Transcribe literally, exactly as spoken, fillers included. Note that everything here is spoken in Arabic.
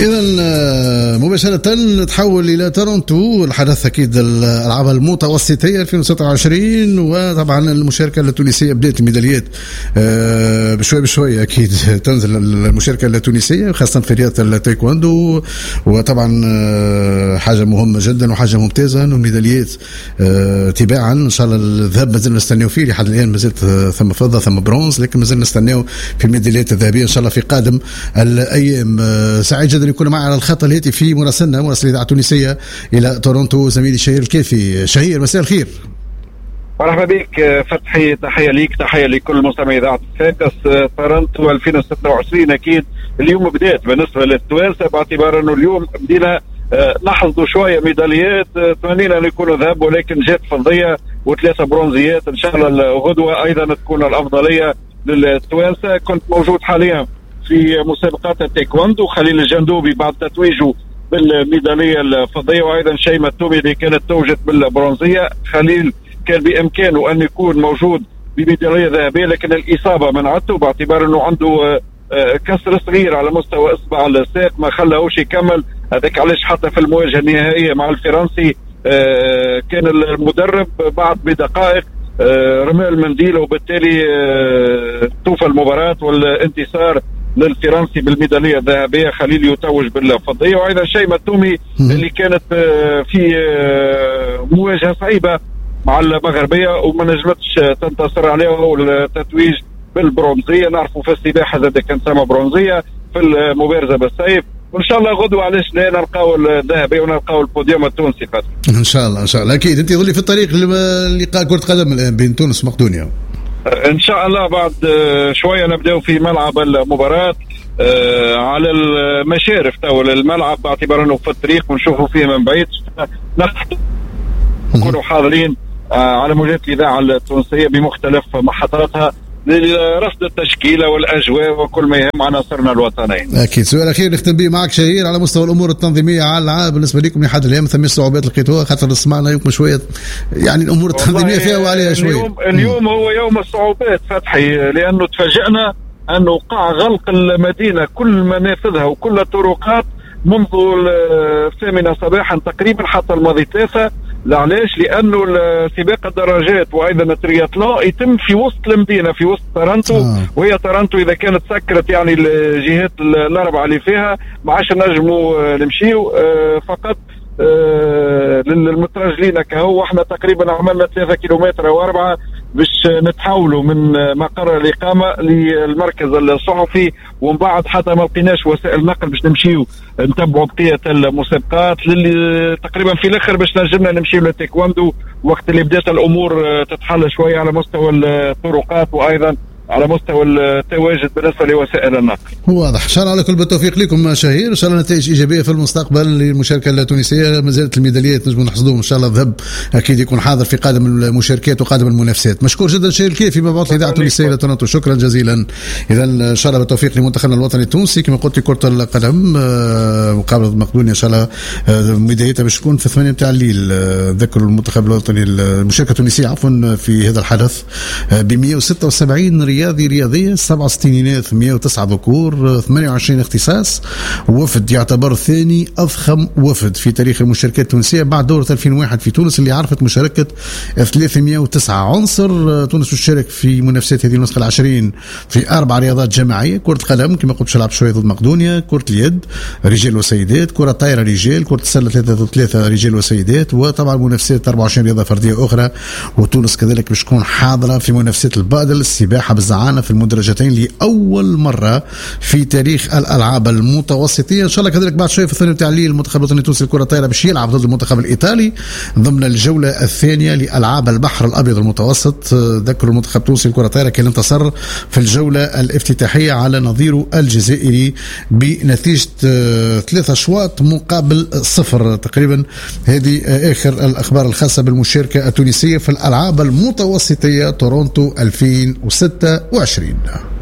إذا مباشرة نتحول إلى تورونتو، الحدث أكيد الألعاب المتوسطية ألفين وستة وعشرين، وطبعا المشاركة التونسية بدأت الميداليات بشوي بشوي أكيد تنزل المشاركة التونسية خاصة في رياضة التايكواندو، وطبعا حاجة مهمة جدا وحاجة ممتازة والميداليات تباعا. إن شاء الله الذهب مازلنا نستناو فيه لحد الآن، مازلت ثم فضة ثم برونز، لكن مازلنا نستناو في الميداليات الذهبية إن شاء الله في قادم الأيام. سعيد جدا يكون معي على الخط الهاتفي مراسلنا مراسل الإذاعة التونسية إلى تورونتو زميلي شهير الكافي. شهير مساء الخير. مرحبا بك فتحي، تحية ليك تحية لكل مستمعي إذاعة فاكس. تورونتو ألفين وستة وعشرين أكيد اليوم بدأت بالنسبة للتوانسة، باعتبار أنه اليوم بدينا نحصدوا شوية ميداليات، تمنينا أن يكونوا ذهب ولكن جات فضية وثلاثة برونزيات. إن شاء الله غدوة أيضا تكون الأفضلية للتوانسة. كنت موجود حاليا في مسابقات التايكواندو، خليل الجندوبي بعد تتويجه بالميدالية الفضية، وأيضا شيماء التومي اللي كانت توجت بالبرونزية. خليل كان بإمكانه أن يكون موجود بميدالية ذهبية لكن الإصابة منعته، باعتبار أنه عنده كسر صغير على مستوى إصبع الساق ما خلاهوش يكمل. هذاك علاش حتى في المواجهة النهائية مع الفرنسي كان المدرب بعد بدقائق رمى المنديل، وبالتالي توفى المباراة والانتصار للفرنسي بالميدالية الذهبية. خليل يتوج بالفضية، وأيضا شيماء التومي اللي كانت في مواجهة صعيبة مع المغربية وما نجمتش تنتصر عليها، والتتويج بالبرونزية. نعرفوا في السباحة زاد كان سما برونزية في المبارزة بالسيف، وإن شاء الله غدوة علاش لا نلقاو الذهبية ونلقاو البوديوم التونسي. إن شاء الله إن شاء الله أكيد. أنت ظلي في الطريق للقاء كرة قدم الآن بين تونس ومقدونيا. ان شاء الله بعد شويه نبداو في ملعب المباراه على المشارف تاول الملعب، باعتبار انه في الطريق ونشوفوا فيه من بعيد. نكونوا حاضرين على موجات الاذاعه التونسيه بمختلف محطاتها لرصد التشكيله والاجواء وكل ما يهم عناصرنا الوطنيين. اكيد. سؤال اخير نختم به معك شهير، على مستوى الامور التنظيميه على العاب بالنسبه لكم لحد اليوم ثم صعوبات لقيتوها؟ خاطر سمعنا يمكن شويه يعني الامور التنظيميه فيها وعليها شويه. اليوم, اليوم هو يوم الصعوبات فتحي، لانه تفاجئنا انه وقع غلق المدينه كل منافذها وكل الطرقات منذ الثامنة صباحا تقريبا حتى الماضي ثلاثة. لعلاش؟ لانه سباق الدراجات وايضا الترياتلون يتم في وسط المدينه في وسط تورونتو، آه. وهي تورونتو اذا كانت سكرت يعني الجهات الاربعه اللي فيها ما عادش نجموا نمشيو، آه فقط آه للمترجلين كهو. واحنا تقريبا عملنا ثلاثة كيلومتر او أربعة باش نتحولوا من مقر الإقامة للمركز الصحفي، ومن بعد حتى ما لقيناش وسائل نقل باش نمشيو نتبعوا بقية المسابقات اللي تقريبا في الآخر باش نجمنا نمشيو للتايكواندو وقت اللي بدات الأمور تتحل شوية على مستوى الطرقات وأيضا على مستوى التواجد بالنسبه لوسائل النقل. واضح. ان شاء الله على كل بالتوفيق لكم شهير، ان شاء الله نتائج ايجابيه في المستقبل للمشاركه التونسيه. ما زالت الميداليات نجم نحصدوهم ان شاء الله. الذهب اكيد يكون حاضر في قادم المشاركات وقادم المنافسات. مشكور جدا شهير الكافي مبعوث الاذاعه التونسيه الى تورونتو، شكرا جزيلا. اذا ان شاء الله بالتوفيق لمنتخبنا الوطني التونسي. كما قلت كره القدم مقابله مقدونيا ان شاء الله ميداليتها باش تكون في الثمانية نتاع الليل. ذكروا المنتخب الوطني المشاركه التونسيه عفوا في هذا الحدث ب مئة وستة وسبعين رياضي رياضية، سبعة وستين إناث، مئة وتسعة ذكور، ثمانية وعشرين اختصاص. وفد يعتبر ثاني أضخم وفد في تاريخ المشاركات التونسية بعد دورة ألفين وواحد في تونس اللي عرفت مشاركة ثلاثمئة وتسعة عنصر. تونس تشارك في منافسات هذه النسخة العشرين في أربع رياضات جماعية: كرة القدم كما قلت شلعب شوية ضد مقدونيا، كرة اليد رجال وسيدات، كرة طايرة رجال، كرة السلة ثلاثة ضد ثلاثة رجال وسيدات، وطبعا منافسات أربعة وعشرين رياضة فردية أخرى. وتونس كذلك باش تكون حاضرة في منافسات البادل، السباحة بالزعانة في المدرجتين لأول مرة في تاريخ الألعاب المتوسطية. إن شاء الله كذلك بعد شوية في الثانية نتاع الليل المنتخب الوطني التونسي لكرة الطائرة باش يلعب ضد المنتخب الإيطالي ضمن الجولة الثانية لألعاب البحر الأبيض المتوسط. ذكروا المنتخب التونسي لكرة الطائرة كان انتصر في الجولة الافتتاحية على نظيره الجزائري بنتيجة ثلاثة أشواط مقابل صفر تقريبا. هذه آخر الأخبار الخاصة بالمشاركة التونسية في الألعاب المتوسطية تورونتو ألفين وستة وعشرين.